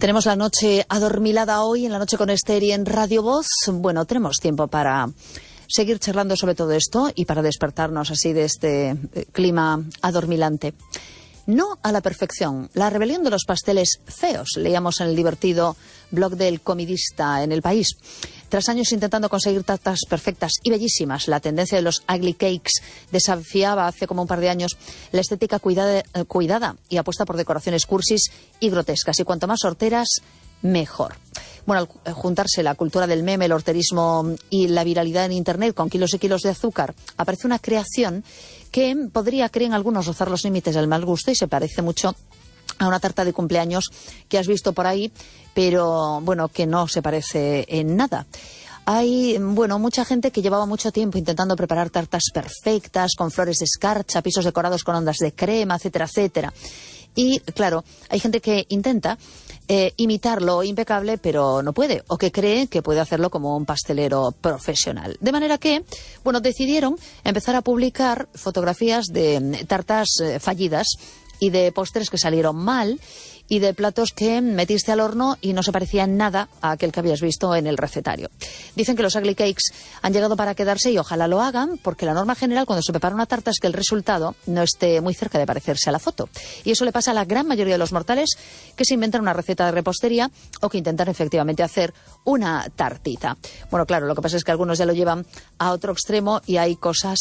Tenemos la noche adormilada hoy, en la noche con Esther y en Radio Voz. Bueno, tenemos tiempo para seguir charlando sobre todo esto y para despertarnos así de este clima adormilante. No a la perfección. La rebelión de los pasteles feos, leíamos en el divertido blog del comidista en El País. Tras años intentando conseguir tartas perfectas y bellísimas, la tendencia de los ugly cakes desafiaba hace como un par de años la estética cuidada y apuesta por decoraciones cursis y grotescas. Y cuanto más horteras, mejor. Bueno, al juntarse la cultura del meme, el horterismo y la viralidad en Internet con kilos y kilos de azúcar, aparece una creación que podría, creen algunos, rozar los límites del mal gusto y se parece mucho a una tarta de cumpleaños que has visto por ahí, pero bueno, que no se parece en nada. Hay, bueno, mucha gente que llevaba mucho tiempo intentando preparar tartas perfectas, con flores de escarcha, pisos decorados con ondas de crema, etcétera, etcétera. Y, claro, hay gente que intenta imitarlo impecable, pero no puede, o que cree que puede hacerlo como un pastelero profesional. De manera que, bueno, decidieron empezar a publicar fotografías de tartas fallidas y de postres que salieron mal y de platos que metiste al horno y no se parecían nada a aquel que habías visto en el recetario. Dicen que los ugly cakes han llegado para quedarse y ojalá lo hagan, porque la norma general cuando se prepara una tarta es que el resultado no esté muy cerca de parecerse a la foto. Y eso le pasa a la gran mayoría de los mortales que se inventan una receta de repostería o que intentan efectivamente hacer una tartita. Bueno, claro, lo que pasa es que algunos ya lo llevan a otro extremo y hay cosas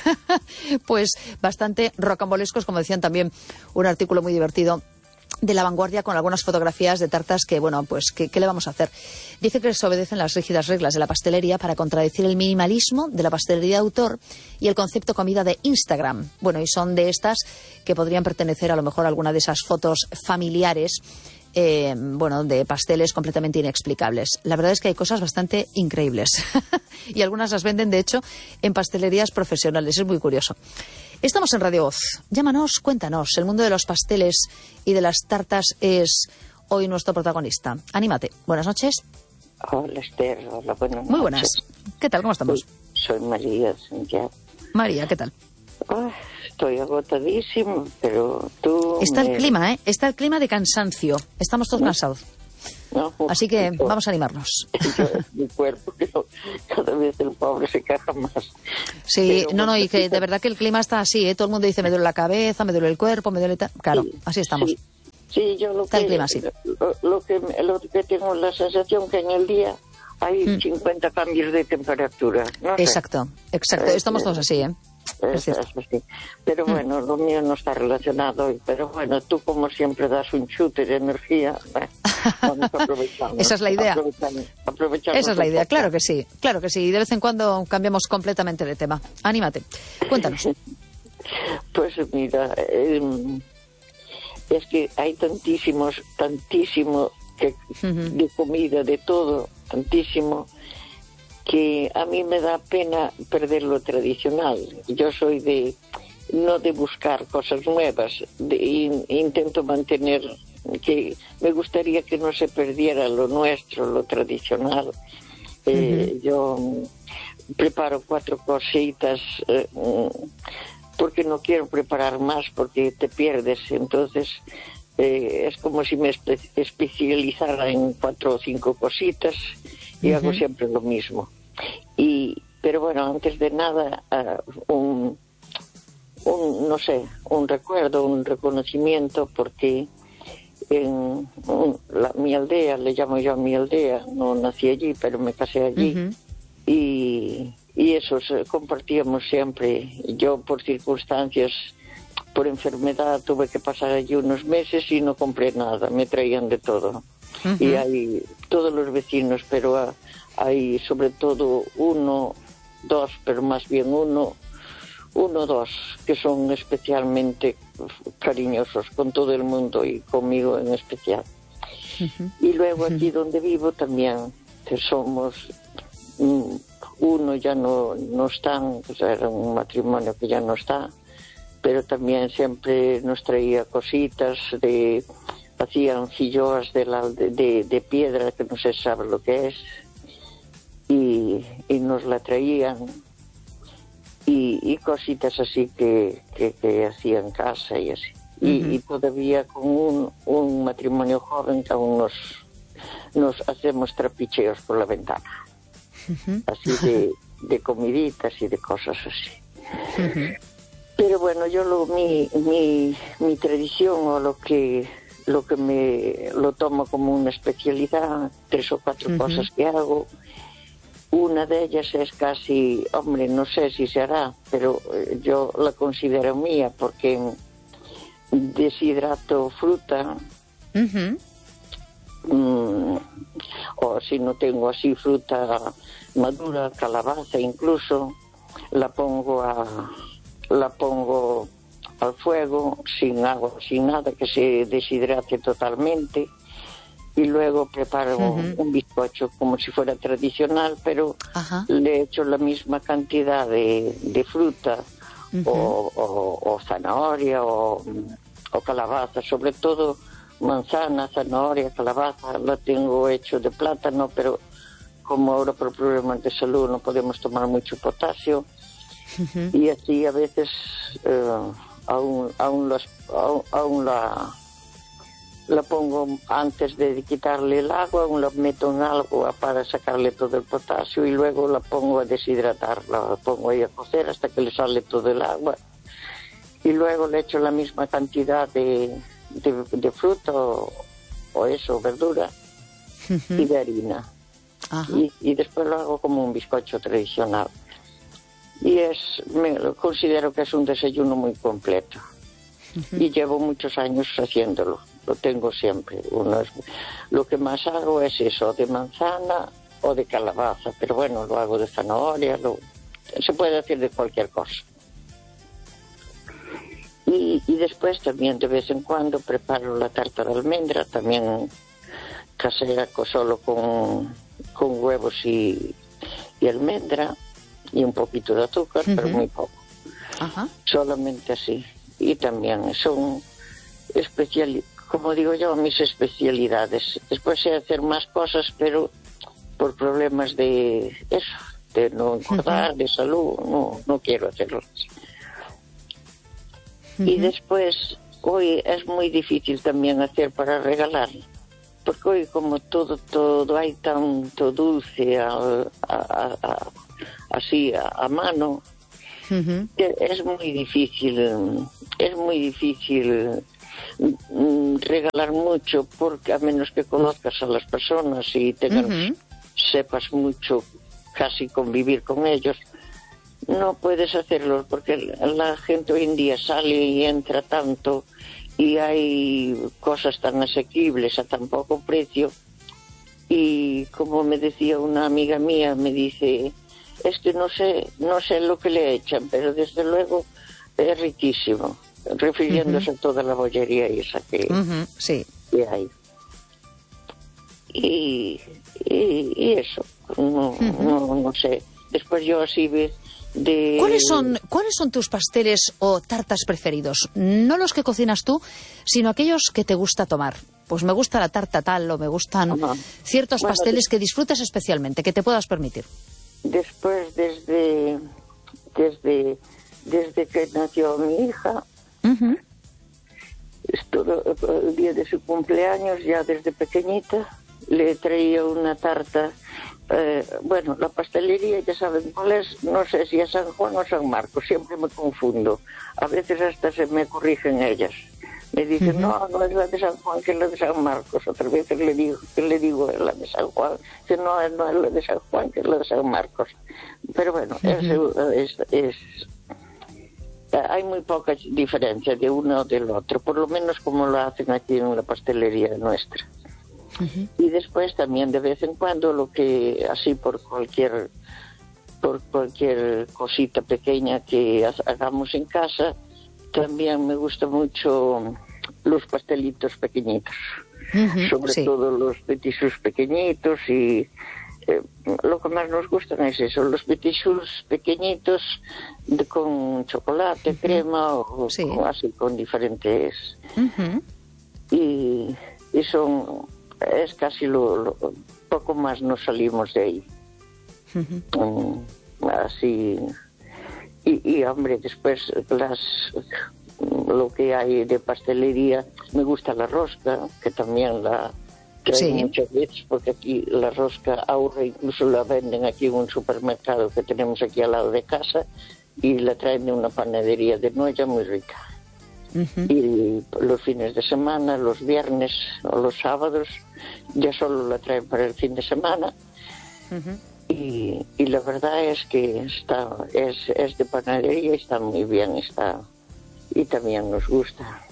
pues bastante rocambolescos, como decían también un artículo muy divertido de La Vanguardia con algunas fotografías de tartas que, bueno, pues, ¿qué le vamos a hacer? Dice que se obedecen las rígidas reglas de la pastelería para contradecir el minimalismo de la pastelería de autor y el concepto comida de Instagram. Bueno, y son de estas que podrían pertenecer a lo mejor a alguna de esas fotos familiares, bueno, de pasteles completamente inexplicables. La verdad es que hay cosas bastante increíbles y algunas las venden, de hecho, en pastelerías profesionales. Es muy curioso. Estamos en Radio Voz. Llámanos, cuéntanos. El mundo de los pasteles y de las tartas es hoy nuestro protagonista. Anímate. Buenas noches. Hola, Esther. Hola, buenas noches. Muy buenas. ¿Qué tal? ¿Cómo estamos? Soy María Santiago. María, ¿qué tal? Estoy agotadísimo, pero tú... Está el clima, ¿eh? Está el clima de cansancio. Estamos todos cansados. No, así que vamos a animarnos. Mi cuerpo, cada vez el pobre se queja más. Sí, pero, no, y que de verdad que el clima está así, ¿eh? Todo el mundo dice, me duele la cabeza, me duele el cuerpo, me duele... Claro, sí, así estamos. Sí, yo lo está que... el clima así. Lo que tengo la sensación que en el día hay 50 cambios de temperatura. No sé. Exacto. Estamos todos así, ¿eh? Es así. Pero bueno, lo mío no está relacionado. Pero bueno, tú como siempre das un chute de energía. Vamos a aprovecharnos. Esa es la idea. Aprovechamos Esa es la idea, claro que sí. Claro que sí. De vez en cuando cambiamos completamente de tema. Anímate. Cuéntanos. Pues mira, es que hay tantísimo de comida, de todo, tantísimo, que a mí me da pena perder lo tradicional. Yo soy no de buscar cosas nuevas, intento mantener, que me gustaría que no se perdiera lo nuestro, lo tradicional. Yo preparo 4 cositas porque no quiero preparar más porque te pierdes. Entonces es como si me especializara en 4 o 5 cositas y hago siempre lo mismo. Pero bueno, antes de nada, un recuerdo, un reconocimiento, porque en mi aldea, le llamo yo a mi aldea, no nací allí, pero me casé allí, y eso compartíamos siempre. Yo, por circunstancias, por enfermedad, tuve que pasar allí unos meses y no compré nada, me traían de todo. Y hay todos los vecinos, pero hay sobre todo 1, 2, pero más bien 1, 2, que son especialmente cariñosos con todo el mundo y conmigo en especial. Y luego aquí donde vivo también, que somos... uno ya no están, pues era un matrimonio que ya no está, pero también siempre nos traía cositas hacían filloas de piedra, que no se sabe lo que es, y nos la traían, y cositas así que hacía en casa y así. Y todavía con un matrimonio joven que aún nos hacemos trapicheos por la ventana. Así de comiditas y de cosas así. Pero bueno, yo mi tradición o lo que lo tomo como una especialidad, 3 o 4 cosas que hago. Una de ellas es casi, hombre, no sé si se hará, pero yo la considero mía porque deshidrato fruta, o si no tengo así fruta madura, calabaza incluso, la pongo al fuego, sin agua, sin nada, que se deshidrate totalmente, y luego preparo un bizcocho como si fuera tradicional, pero le echo la misma cantidad de fruta o zanahoria o calabaza, sobre todo manzana, zanahoria, calabaza. La tengo hecho de plátano, pero como ahora por problemas de salud no podemos tomar mucho potasio, y así a veces aún la pongo antes de quitarle el agua, aún la meto en agua para sacarle todo el potasio, y luego la pongo a deshidratar, la pongo ahí a cocer hasta que le sale todo el agua, y luego le echo la misma cantidad de fruta o eso, verdura, y de harina. Y después lo hago como un bizcocho tradicional. Y considero que es un desayuno muy completo. Y llevo muchos años haciéndolo. Lo tengo siempre. Lo que más hago es eso, de manzana o de calabaza. Pero bueno, lo hago de zanahoria. Se puede hacer de cualquier cosa. Y después también de vez en cuando preparo la tarta de almendra, también casera, solo con huevos y almendra y un poquito de azúcar, pero muy poco. Solamente así. Y también son como digo yo, mis especialidades. Después sé hacer más cosas, pero por problemas de no engordar, de salud, no quiero hacerlo. Y después, hoy es muy difícil también hacer para regalar, porque hoy como todo hay tanto dulce así a mano, que es muy difícil regalar mucho, porque a menos que conozcas a las personas y sepas mucho, casi convivir con ellos, no puedes hacerlo, porque la gente hoy en día sale y entra tanto, y hay cosas tan asequibles a tan poco precio. Y como me decía una amiga mía, me dice, no sé lo que le echan, pero desde luego es riquísimo, refiriéndose a toda la bollería esa que hay. Y eso, no sé. Después yo así ¿Cuáles son tus pasteles o tartas preferidos? No los que cocinas tú, sino aquellos que te gusta tomar. Pues me gusta la tarta tal, o me gustan ciertos pasteles que disfrutes especialmente, que te puedas permitir. Después, desde que nació mi hija, el día de su cumpleaños, ya desde pequeñita, le traía una tarta. La pastelería, ya saben cuál es, no sé si es San Juan o San Marcos, siempre me confundo. A veces hasta se me corrigen ellas. Me dicen, no es la de San Juan, que es la de San Marcos. Otras veces le digo es la de San Juan, que no es la de San Juan, que es la de San Marcos. Pero bueno, hay muy poca diferencia de uno o del otro, por lo menos como lo hacen aquí en la pastelería nuestra. Y después también de vez en cuando, lo que así por cualquier cosita pequeña que hagamos en casa, también me gusta mucho los pastelitos pequeñitos, sobre todo los petit choux pequeñitos, y lo que más nos gustan es eso, los petit choux pequeñitos con chocolate, crema o así con diferentes y es casi lo poco más nos salimos de ahí. Así y hombre, después lo que hay de pastelería, me gusta la rosca, que también la traen muchas veces, porque aquí la rosca ahora incluso la venden aquí en un supermercado que tenemos aquí al lado de casa, y la traen de una panadería de Noya muy rica. Y los fines de semana, los viernes o los sábados, ya solo la traen para el fin de semana. Y la verdad es que es de panadería y está muy bien, y también nos gusta.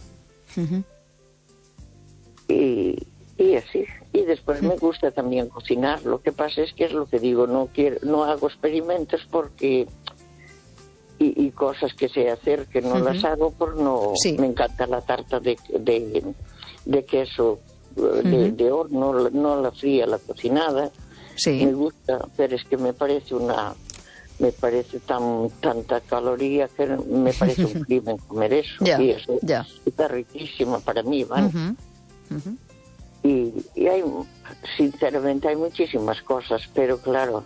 Y así. Y después me gusta también cocinar. Lo que pasa es que es lo que digo, no hago experimentos porque y cosas que sé hacer que no las hago por no. Me encanta la tarta de queso de horno, no la fría, la cocinada. Me gusta, pero es que me parece tanta caloría que me parece un crimen comer eso. Y eso está riquísimo para mí, ¿vale? Y hay, sinceramente, hay muchísimas cosas, pero claro,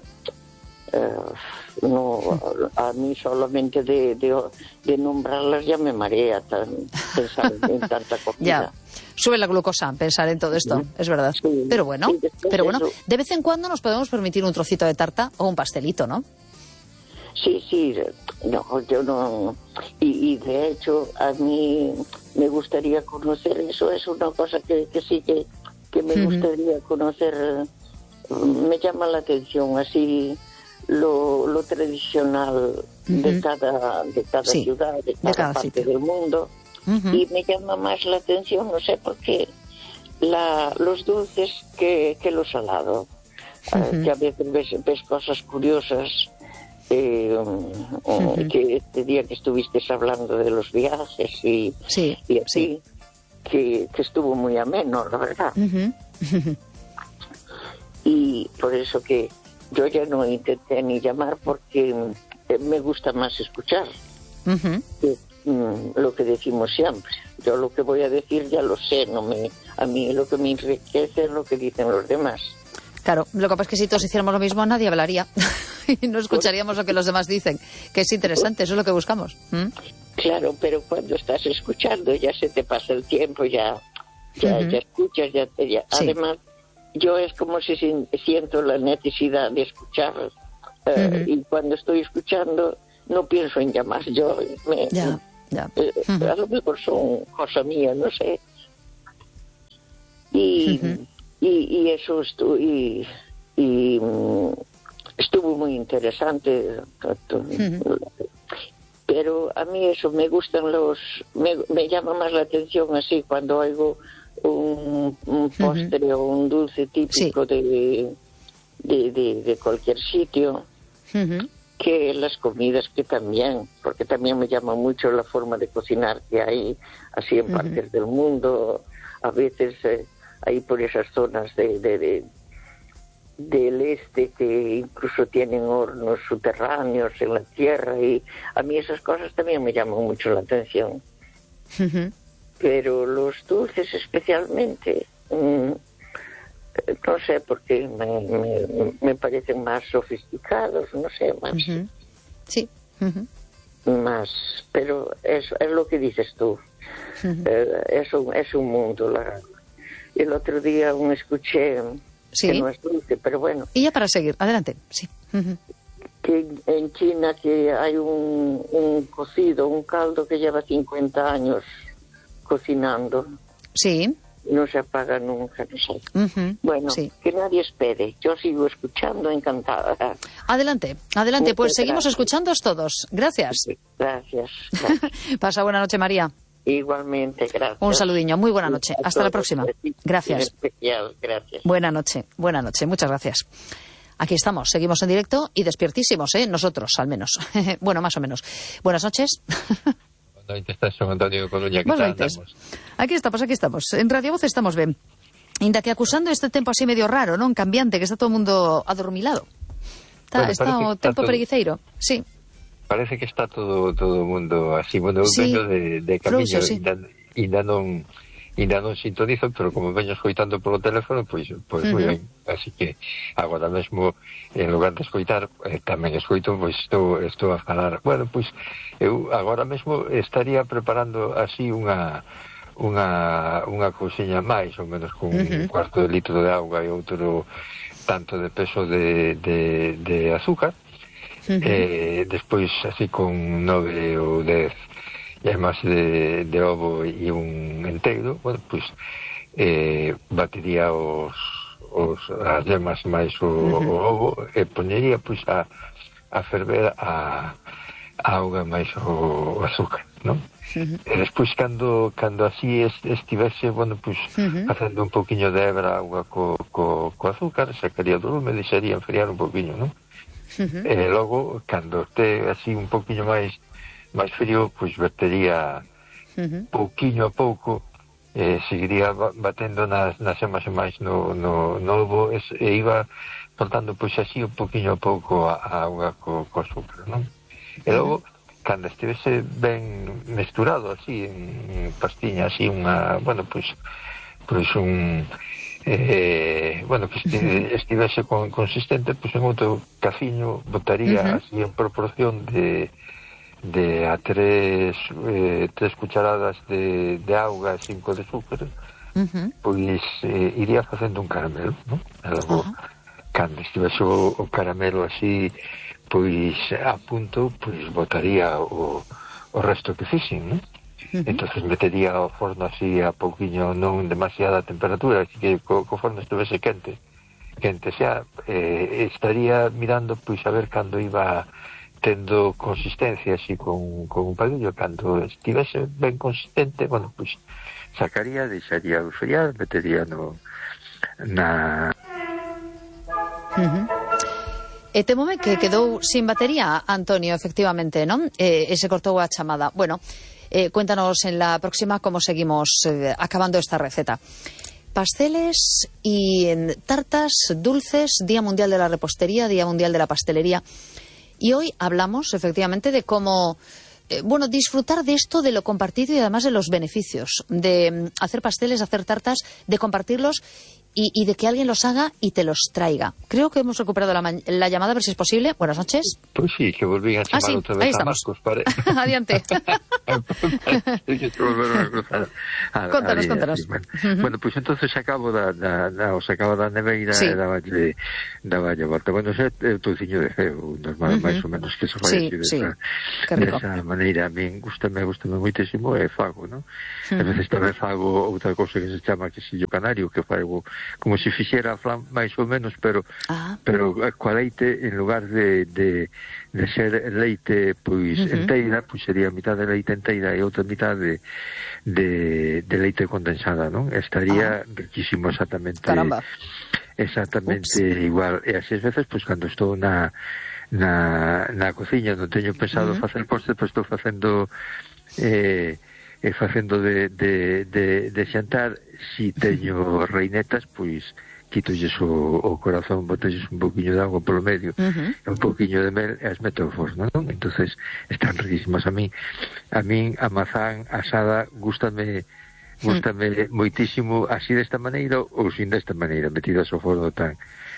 no, a mí solamente de nombrarlas ya me marea pensar en tanta comida. Sube la glucosa pensar en todo esto, es verdad. Pero bueno, de vez en cuando nos podemos permitir un trocito de tarta o un pastelito, ¿no? Sí, no, yo no. Y de hecho, a mí me gustaría conocer eso, es una cosa que sí que me gustaría conocer. Me llama la atención así lo tradicional de cada ciudad, de cada parte del mundo. Y me llama más la atención, no sé por qué, los dulces que lo salado. Que a veces ves cosas curiosas. Que este día que estuviste hablando de los viajes y así, que estuvo muy ameno, la verdad. Y por eso que yo ya no intenté ni llamar, porque me gusta más escuchar lo que decimos siempre. Yo lo que voy a decir ya lo sé, a mí lo que me enriquece es lo que dicen los demás. Claro, lo que pasa es que si todos hiciéramos lo mismo nadie hablaría y no escucharíamos lo que los demás dicen, que es interesante, eso es lo que buscamos. Claro, pero cuando estás escuchando ya se te pasa el tiempo, ya escuchas, Además, yo es como si siento la necesidad de escuchar, y cuando estoy escuchando no pienso en llamar. Yo a lo mejor son cosa mía, no sé. Y eso estuvo muy interesante. Pero a mí eso me gustan me llama más la atención así cuando oigo un postre o un dulce típico de cualquier sitio, que las comidas, que también, porque también me llama mucho la forma de cocinar que hay así en partes del mundo. A veces ahí por esas zonas del este, que incluso tienen hornos subterráneos en la tierra, y a mí esas cosas también me llaman mucho la atención. Pero los dulces especialmente, no sé, porque me parecen más sofisticados, no sé, más. Más, pero es lo que dices tú. Es un mundo. El otro día aún escuché, que no es dulce, pero bueno. Y ya para seguir, adelante, que en China que hay un cocido, un caldo que lleva 50 años cocinando. No se apaga nunca, no sé. Bueno, que nadie espere. Yo sigo escuchando, encantada. Adelante, pues seguimos escuchándoos todos. Gracias. Gracias. Pasa buena noche, María. Igualmente, gracias. Un saludiño, muy buena noche. Hasta la próxima. Gracias. Especial, gracias. Buena noche, muchas gracias. Aquí estamos, seguimos en directo y despiertísimos, nosotros al menos. Bueno, más o menos. Buenas noches. Aquí estamos. En Radio Voz estamos ben. Inda que acusando este tempo así medio raro, non? Cambiante, que está todo o mundo adormilado. Está o tempo preguiceiro. Sí. Parece que está todo o mundo así, bueno, vengo de camiño, ainda non sintonizo, pero como veño escoitando polo teléfono, pois moi ben. Así que agora mesmo, en lugar de escoitar, tamén escoito, pois estou a falar. Bueno, pois eu agora mesmo estaría preparando así unha unha cousiña máis ou menos con un cuarto de litro de auga e outro tanto de peso de azúcar. Despois así con 9 ou 10 yemas de ovo e un enteiro, bueno, pois batiría as yemas máis o ovo e poñería pois a ferver a auga máis o azúcar, non? E despois cando así estivese, bueno, pois facendo un poquinho de hebra auga co azúcar, sacaría do lume, deixaría enfriar un poquinho, non? E logo, cando este así un poquinho máis frío, pois vertería pouquiño a pouco, seguiría batendo nas yemas e máis no ovo, e iba soltando pois así un poquinho a pouco a auga co azúcar, non? E logo, cando estivese ben mesturado así en pastiña, así unha, bueno, pois un bueno, que estivese consistente, pois en outro caciño botaría así en proporción de a 3 cucharadas de auga e 5 de azúcar, pois iría facendo un caramelo, non? E logo, cando estivese o caramelo así pois a punto, pois botaría o resto que fixen, non? Entonces metería o forno así a pouquiño, non demasiada temperatura, así que co forno estivese quente xa, estaría mirando pois a ver cando iba tendo consistencia así con un palillo. Cando estivese ben consistente, bueno, pois sacaría, deixaría enfriar, metería na... E temome que quedou sin batería, Antonio, efectivamente, non? E se cortou a chamada. Bueno, cuéntanos en la próxima cómo seguimos acabando esta receta. Pasteles y tartas dulces, Día Mundial de la Repostería, Día Mundial de la Pastelería. Y hoy hablamos, efectivamente, de cómo, disfrutar de esto, de lo compartido y además de los beneficios, de hacer pasteles, hacer tartas, de compartirlos y de que alguien los haga y te los traiga. Creo que hemos recuperado la llamada, a ver si es posible. Buenas noches. Pues sí, que volví a chamar outra vez a Marcos. Adiante. Contanos. Bueno, pues entonces acabo da neveira e davalle volta. Bueno, é o touciño de feo, normal, máis ou menos, que se fai así desa maneira. A min gustame moitísimo e fago, non? A veces tamén fago outra cousa que se chama quesillo canario, que fago como se fixera flan máis ou menos, pero coa leite, en lugar de ser leite pois enteira, pois sería mitad de leite enteira e outra mitad de leite condensada, non? Estaría riquísimo, exactamente. Caramba. Exactamente igual. E así as veces, pois cando estou na cociña, non teño pensado facer postre, pois estou facendo de xantar. Si teño reinetas, pois quitolles o corazón, botolles un poquinho de agua polo medio e un poquinho de mel e as meto ao forno, non? Entonces están riquísimas. A min a mazán asada gústame moitísimo, así desta maneira ou sin desta maneira, metidas ao forno tal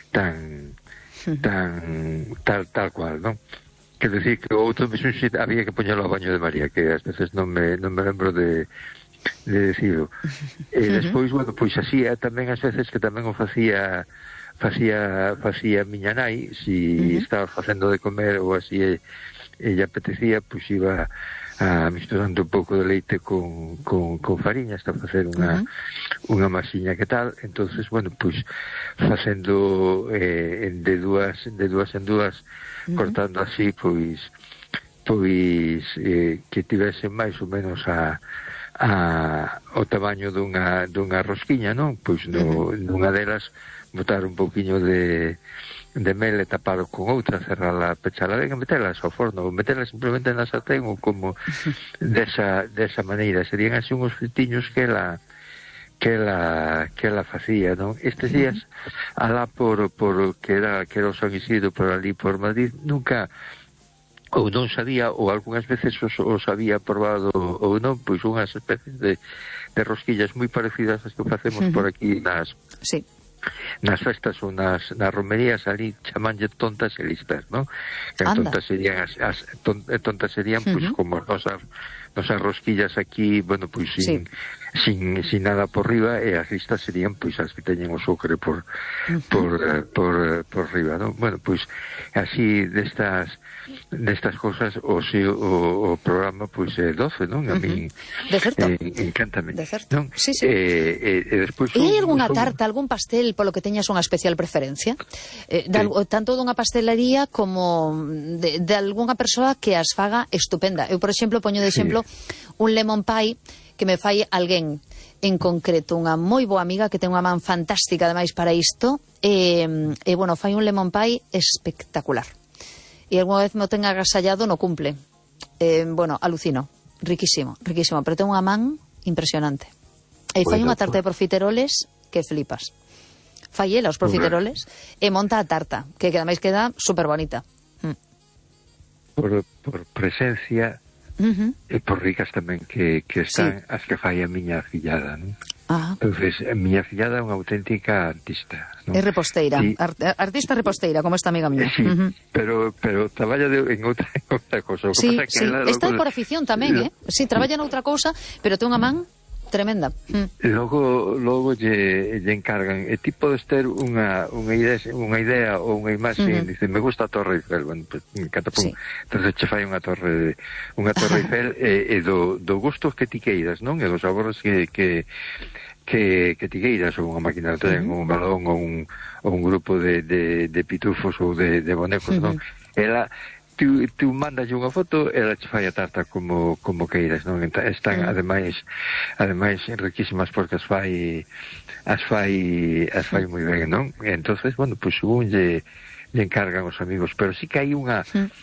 cual, non? Quero dicir que outro mesmo había que poñelo ao baño de María, que ás veces non me lembro de decirlo. E despois, bueno, pois así tamén ás veces que tamén o facía miña nai, si estaba facendo de comer ou así e lle apetecía, pois iba misturando un pouco de leite con fariña hasta facer unha masiña que tal. Entonces, bueno, pois facendo de dúas en dúas, cortando así, pois que tivese máis ou menos o tamaño dunha rosquiña, non? Pois nunha delas botar un pouquiño de mel e tapado con outra, cerrala, pechala ben e metelas ao forno, ou metelas simplemente na sartén, ou como desa maneira. Serían así uns fritiños que ela facía, non? Estes días alá por que era o San Isidro, por ali por Madrid, nunca ou non sabía, ou algunhas veces os había probado ou non, pois unhas especies de rosquillas moi parecidas ás que facemos por aquí nas festas ou nas romerías. Ali chamanlle tontas e listas, non? Que tontas serían tontas serían pois como nosas rosquillas aquí, bueno, pois sin nada por riba, e as listas serían pois as que teñen o sucre por riba, non? Bueno, pois así destas cousas o programa pois é 12, non? A min de certo. Encántame, de certo. Non? Sí. Despois hai algunha tarta, algún pastel polo que teñas unha especial preferencia? Tanto dunha pastelería como de algunha persoa que as faga estupenda. Eu, por exemplo, poño de exemplo un lemon pie que me fai alguén en concreto, unha moi boa amiga que ten unha man fantástica ademais para isto, e bueno, fai un lemon pie espectacular. E algunha vez me o ten agasallado no cumple. Bueno, alucino, riquísimo, pero ten unha man impresionante. E fai unha tarta de profiteroles que flipas. Fai ela os profiteroles e monta a tarta, que ademais queda super bonita. Por presencia e por ricas tamén que están as que fai a miña fillada, non? Entonces, a miña fillada é unha auténtica artista, non? É reposteira, artista reposteira, como esta amiga miña. Sí, pero traballa en outra cousa. Sí, está por afición tamén, Sí, traballa noutra cousa, pero ten unha man tremenda. Logo lle encargan, e ti podes ter unha idea ou unha imaxe, dice, me gusta a Torre Eiffel, bueno, pues, entonces che fai unha Torre Eiffel e do gusto que ti queiras, non? E dos sabores que ti queiras, ou unha máquina de tren, ou un balón, ou un grupo de pitufos ou de bonecos, non? Ela tú mandas unha foto e ela che fai a tarta como queiras, non? Están ademais riquísimas porque as fai moi ben, non? Entonces, bueno, pois según lle encargan os amigos, pero sí que hai un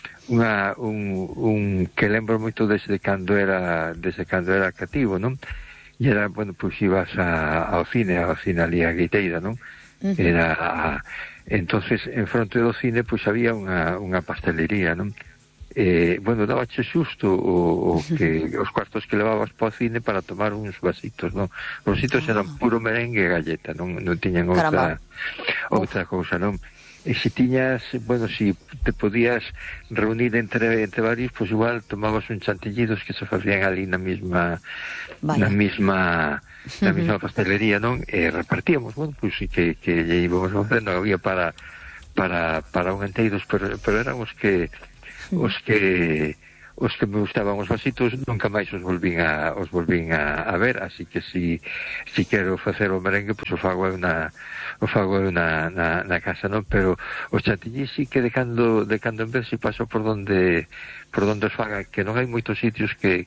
que lembro moito desde cando era cativo, non? E era, bueno, pois ibas ao cine ali a Guiteira, non? Era entonces en fronte do cine pois había unha pastelería, non? Bueno, dabache xusto o que os cuartos que levabas para o cine para tomar uns vasitos, non? Os vasitos eran puro merengue e galleta, non tiñan outra cousa, non? E se tiñas, bueno, si te podías reunir entre varios, pois igual tomabas un chantillidos que se facían ali na mesma pastelería, non? E repartíamos, bueno, pois que lle íbamos facendo, había para un enteiros, pero eran os que me gustaban os vasitos, nunca máis os volvín a ver, así que si quero facer o merengue, pois o fago eu na casa, non? Pero os chantillis sí que de cando en vez si paso por donde os faga, que non hai moitos sitios que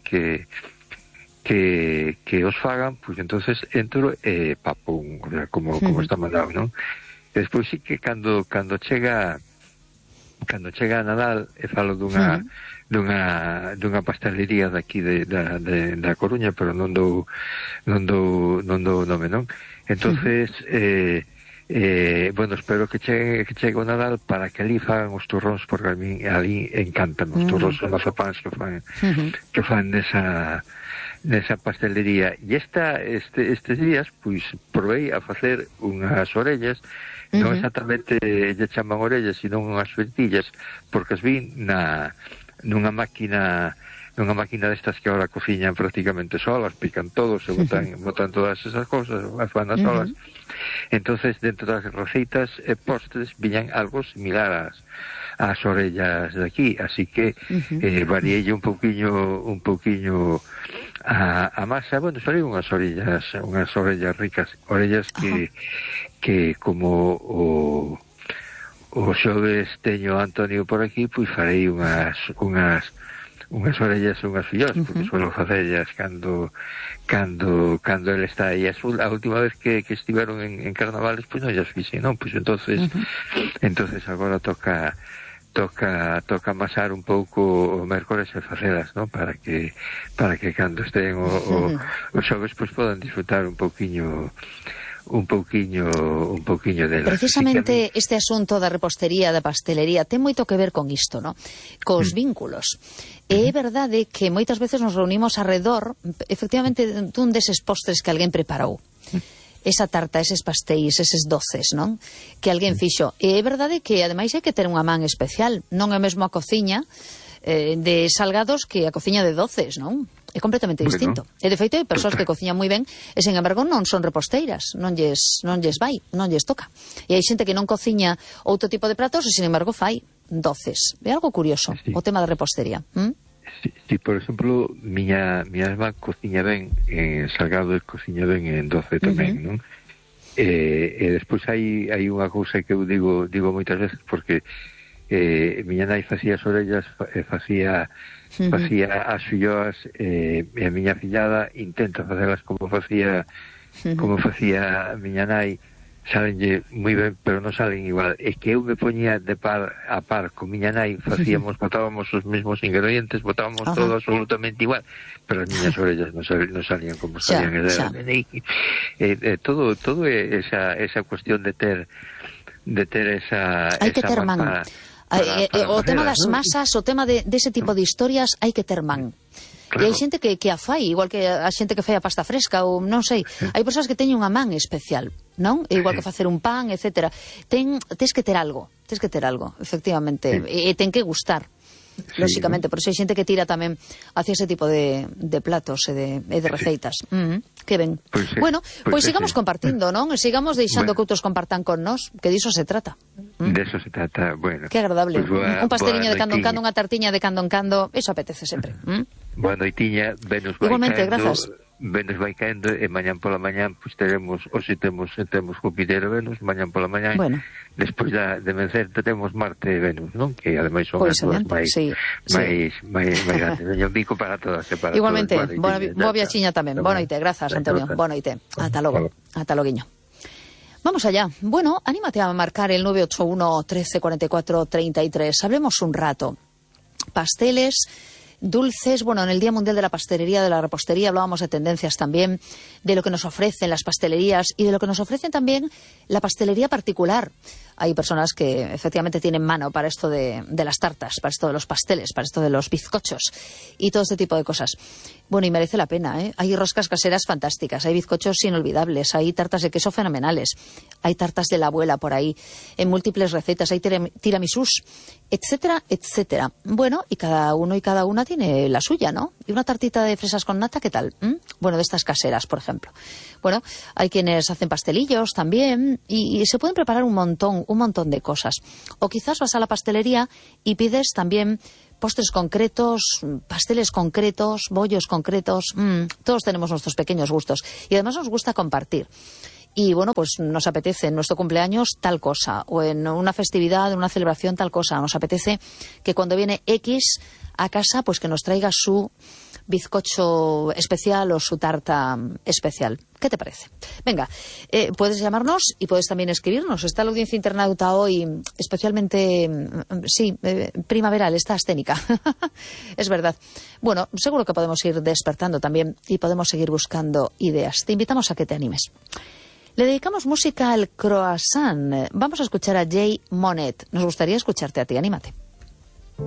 os fagan, pois entonces entro e papum, como está mandado, non? E despois sí que cando chega a Nadal, e falo dunha pastelería daqui da Coruña, pero non dou nome, non? Entonces bueno, espero que chegue o Nadal para que ali fagan os turróns, porque a mí ali encantan os turróns e mazapáns que fan nesa pastelería. E estes días pois provei a facer unhas orellas, non exactamente lle chaman orellas, sino unhas frentillas, porque as vi nunha máquina destas que ahora cociñan prácticamente solas, pican todo, se botan todas esas cousas, as van as solas. Entonces, dentro das receitas e postres viñan algo similar ás orellas de aquí, así que variei un pouquiño a masa. Bueno, salían unhas orellas ricas, orellas que como o xoves teño Antonio por aquí, pois farei unhas orellas e unhas filloas, porque suelo facellas cando ele está aí. A última vez que estiveron en carnavales, pois non llas fixe, non? Pois entonces agora toca amasar un pouco o mércores e facelas, non? Para que cando estén os xoves, pois podan disfrutar un pouquiño dela. Precisamente este asunto da repostería, da pastelería, ten moito que ver con isto, non? Cos vínculos. E é verdade que moitas veces nos reunimos arredor, efectivamente, dun deses postres que alguén preparou. Esa tarta, eses pastéis, eses doces, non? Que alguén fixo. E é verdade que, ademais, hai que ter unha man especial. Non é mesmo a cociña de salgados que a cociña de doces, non? É completamente distinto. E de feito hai persoas que cociñan moi ben e, sen embargo, non son reposteiras, non lles vai, non lles toca. E hai xente que non cociña outro tipo de pratos e, sen embargo, fai doces. É algo curioso, o tema da repostería. Si, por exemplo, miña irmá cociña ben en salgado e cociña ben en doce tamén, non? E despois hai unha cousa que eu digo moitas veces, porque miña nai facía as orellas, facía as filloas, e a miña fillada intenta facelas como facía miña nai, salenlle moi ben, pero non salen igual. É que eu me poñía a par con miña nai, botábamos os mesmos ingredientes, botábamos todo absolutamente igual, pero as miñas orellas non salían como salían. Todo é esa cuestión de ter esa... Hai que ter man. O tema das masas, o tema de ese tipo de historias, hai que ter man. Claro. E hai xente que a fai, igual que a xente que fai a pasta fresca, ou non sei. Hai persoas que teñen unha man especial, non? Igual que facer un pan, etcétera. Tes que ter algo, efectivamente. E ten que gustar. Lóxicamente, por iso hai xente que tira tamén hacia ese tipo de platos e de receitas. Que ben. Bueno, pois sigamos compartindo, non? Sigamos deixando que outros compartan con nós, que diso se trata. De eso se trata, bueno. Que agradable. Un pasteliño de cando en cando, unha tartiña de cando en cando, eso apetece sempre. Boa noitiña, Venus vai igualmente, caendo, grazas. Venus vai caendo e mañán pola mañán pois teremos, hoxe temos Júpiter e Venus, mañán pola mañán, despois de vencer temos Marte e Venus, non? Que ademais son as dúas máis grandes. Veño bico para todas e para igualmente, todas. boa viaxiña tamén. Boa noite, grazas, Antonio. Boa noite. Ata logo. Ata loguiño. Vamos allá. Bueno, anímate a marcar el 981 13 44 33. Hablemos un rato. Pasteles, dulces, bueno, en el Día Mundial de la Pastelería, de la Repostería, hablábamos de tendencias también, de lo que nos ofrecen las pastelerías y de lo que nos ofrecen también la pastelería particular. Hay personas que efectivamente tienen mano para esto de las tartas, para esto de los pasteles, para esto de los bizcochos y todo este tipo de cosas. Bueno, y merece la pena, ¿eh? Hay roscas caseras fantásticas, hay bizcochos inolvidables, hay tartas de queso fenomenales, hay tartas de la abuela por ahí, en múltiples recetas, hay tiramisús, etcétera, etcétera. Bueno, y cada uno y cada una tiene la suya, ¿no? Y una tartita de fresas con nata, ¿qué tal? Bueno, de estas caseras, por ejemplo. Bueno, hay quienes hacen pastelillos también y se pueden preparar un montón de cosas. O quizás vas a la pastelería y pides también postres concretos, pasteles concretos, bollos concretos. Todos tenemos nuestros pequeños gustos y además nos gusta compartir. Y bueno, pues nos apetece en nuestro cumpleaños tal cosa, o en una festividad, en una celebración tal cosa. Nos apetece que cuando viene X a casa, pues que nos traiga su bizcocho especial o su tarta especial. ¿Qué te parece? Venga, puedes llamarnos y puedes también escribirnos. Está la audiencia internauta hoy especialmente, primaveral, está asténica. Es verdad. Bueno, seguro que podemos ir despertando también y podemos seguir buscando ideas. Te invitamos a que te animes. Le dedicamos música al croissant. Vamos a escuchar a Jay Monet. Nos gustaría escucharte a ti. Anímate.